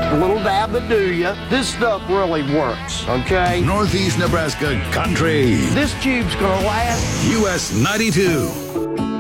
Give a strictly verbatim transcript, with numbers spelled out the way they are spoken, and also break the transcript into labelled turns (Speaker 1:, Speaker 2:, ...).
Speaker 1: A little dab to do ya. This stuff really works, okay?
Speaker 2: Northeast Nebraska country.
Speaker 1: This tube's gonna last.
Speaker 2: U S ninety-two.